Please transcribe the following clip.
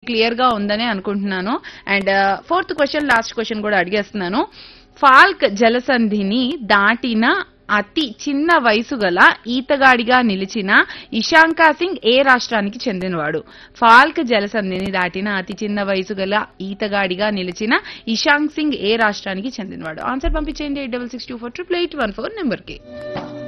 Clear గా ఉందని అనుకుంటున్నాను. And fourth question, last question కూడా అడిగేస్తున్నాను. ఫాల్క్ జలసంధిని దాటిన అతి చిన్న వయసు గల ఈతగాడిగా నిలిచిన ఇషాంకా సింగ్ ఏ రాష్ట్రానికి చెందినవాడు? ఫాల్క్ జలసంధిని దాటిన అతి చిన్న వయసు గల ఈతగాడిగా నిలిచిన ఇషాంక్ సింగ్ ఏ రాష్ట్రానికి చెందినవాడు? ఆన్సర్ పంపించేయండి 8662488814 నెంబర్కి.